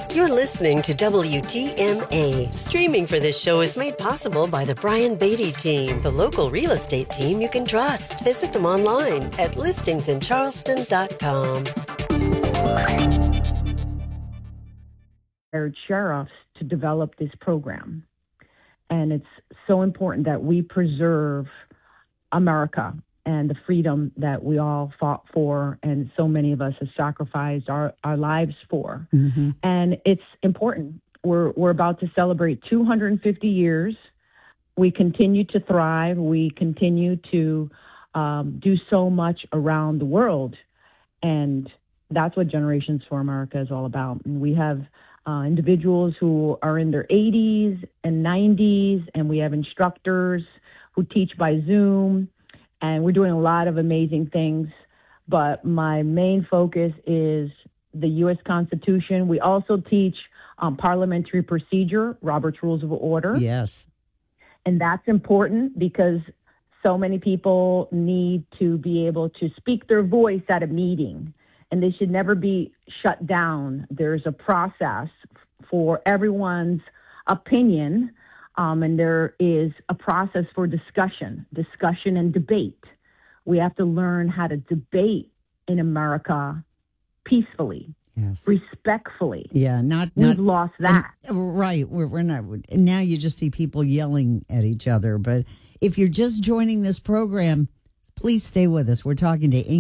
You're listening to WTMA. Streaming for this show is made possible by the Brian Beatty team, the local real estate team you can trust. Visit them online at listingsincharleston.com. Sheriffs to develop this program. And it's so important that we preserve America and the freedom that we all fought for and so many of us have sacrificed our lives for. Mm-hmm. And it's important. We're about to celebrate 250 years. We continue to thrive. We continue to do so much around the world. And that's what Generations for America is all about. And we have individuals who are in their 80s and 90s, and we have instructors who teach by Zoom. And we're doing a lot of amazing things, but my main focus is the U.S. Constitution. We also teach parliamentary procedure, Robert's Rules of Order. Yes. And that's important because so many people need to be able to speak their voice at a meeting, and they should never be shut down. There's a process for everyone's opinion. And there is a process for discussion and debate. We have to learn how to debate in America peacefully, yes, respectfully. Yeah, we've lost that. Right, we're not. Now you just see people yelling at each other. But if you're just joining this program, please stay with us. We're talking to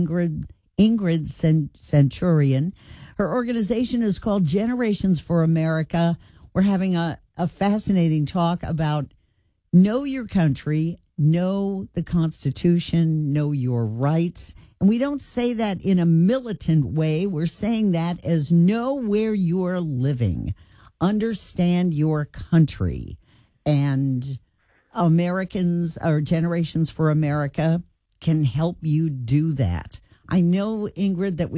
Ingrid Centurion. Her organization is called Generations for America. We're having a fascinating talk about know your country, know the Constitution, know your rights. And we don't say that in a militant way. We're saying that as know where you're living, understand your country. And Americans, or Generations for America, can help you do that. I know, Ingrid, that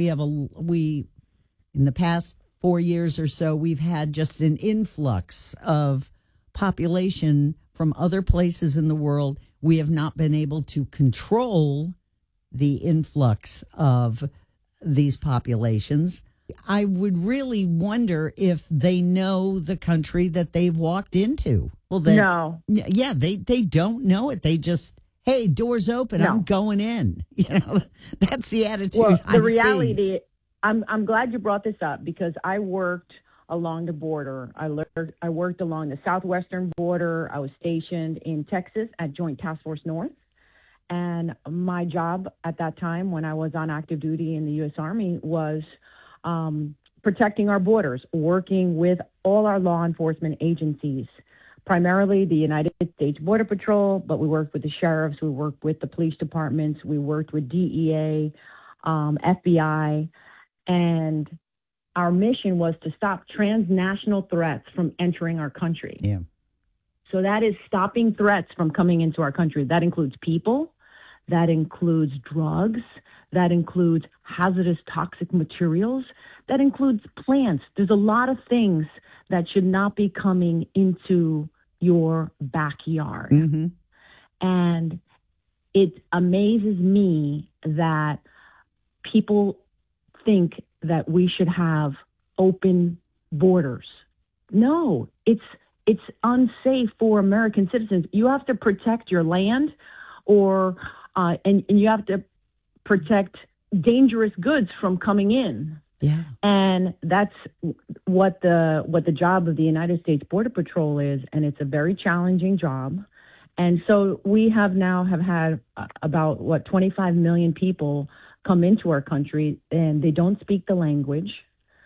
we in the past 4 years or so, we've had just an influx of population from other places in the world. We have not been able to control the influx of these populations. I would really wonder if they know the country that they've walked into. Well, no. Yeah, they don't know it. They just, hey, doors open, no, I'm going in. You know, that's the attitude. Well, the reality, I'm glad you brought this up because I worked along the border. I worked along the southwestern border. I was stationed in Texas at Joint Task Force North. And my job at that time when I was on active duty in the U.S. Army was protecting our borders, working with all our law enforcement agencies, primarily the United States Border Patrol, but we worked with the sheriffs, we worked with the police departments, we worked with DEA, FBI, and our mission was to stop transnational threats from entering our country. Yeah. So that is stopping threats from coming into our country. That includes people, that includes drugs, that includes hazardous toxic materials, that includes plants. There's a lot of things that should not be coming into your backyard. Mm-hmm. And it amazes me that people think that we should have open borders. No, it's unsafe for American citizens. You have to protect your land, or and you have to protect dangerous goods from coming in. Yeah. And that's what the job of the United States Border Patrol is, and it's a very challenging job. And so we have had about 25 million people come into our country, and they don't speak the language.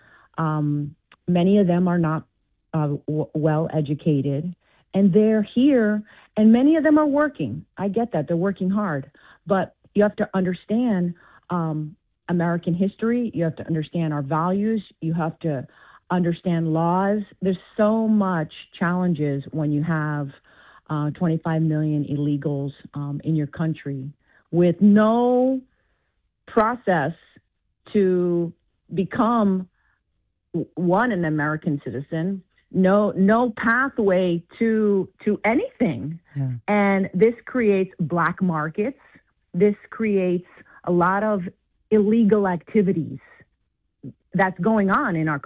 Many of them are not well educated, and they're here, and many of them are working. I get that. They're working hard, but you have to understand American history. You have to understand our values. You have to understand laws. There's so much challenges when you have 25 million illegals in your country with no process to become an American citizen, no pathway to anything. Yeah. And this creates black markets. This creates a lot of illegal activities that's going on in our